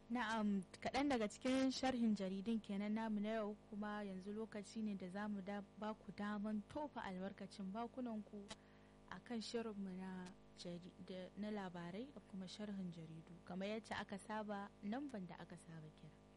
Na'am, kaɗan daga cikin sharhin jaridun kenan namu na yau, kuma yanzu lokaci ne da za mu ba ku daman tofa albarkacin bakunanku a kan shirinmu na labarai da kuma sharhin jaridu, kamar yadda aka saba, lambar da aka saba kira.